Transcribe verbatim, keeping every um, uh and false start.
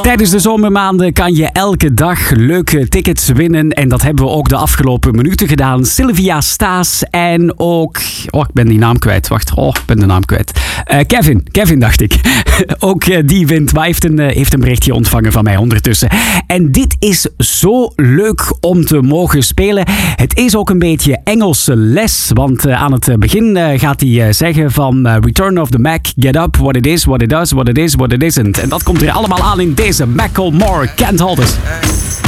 Tijdens de zomermaanden kan je elke dag leuke tickets winnen. En dat hebben we ook de afgelopen minuten gedaan. Sylvia Staes en ook... Oh, ik ben die naam kwijt. Wacht, oh, ik ben de naam kwijt. Uh, Kevin, Kevin dacht ik. Ook uh, die wint, maar heeft een, uh, heeft een berichtje ontvangen van mij ondertussen. En dit is zo leuk om te mogen spelen. Het is ook een beetje Engelse les. Want uh, aan het begin uh, gaat hij uh, zeggen van uh, Return of the Mac, get up, what it is, what it does, what it is, what it isn't. En dat komt er allemaal aan in deze Macklemore Can't Hold Us.